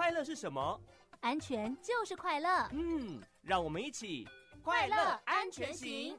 快乐是什么？ 安全就是快乐。 让我们一起快乐安全行。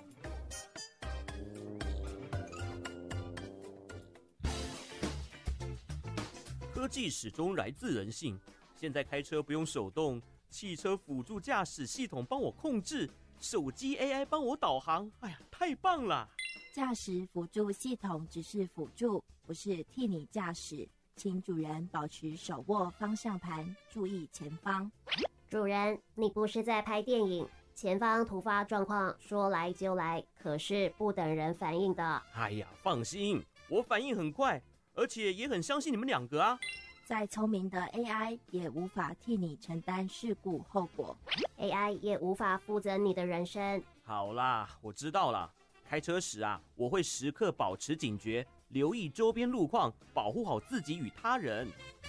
科技始终来自人性，现在开车不用手动，汽车辅助驾驶系统帮我控制，手机 AI 帮我导航，哎呀，太棒了！ 驾驶辅助系统只是辅助，不是替你驾驶，请主人保持手握方向盘，注意前方。 主人，你不是在拍电影，前方突发状况说来就来，可是不等人反应的。 哎呀，放心，我反应很快，而且也很相信你们两个啊。 再聪明的 AI 也无法替你承担事故后果， AI 也无法负责你的人生。 好啦，我知道了。开车时啊，我会时刻保持警觉，留意周边路况，保护好自己与他人。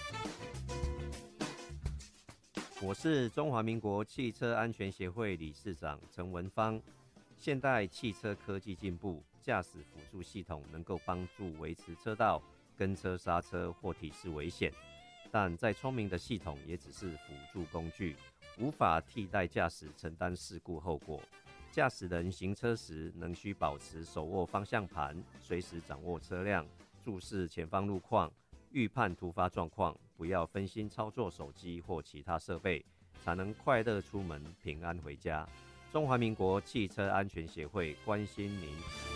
我是中华民国汽车安全协会理事长陈文芳。现代汽车科技进步，驾驶辅助系统能够帮助维持车道、跟车刹车或提示危险，但再聪明的系统也只是辅助工具，无法替代驾驶承担事故后果。驾驶人行车时能需保持手握方向盘，随时掌握车辆，注视前方路况，预判突发状况，不要分心操作手机或其他设备，才能快乐出门，平安回家。中华民国汽车安全协会关心您。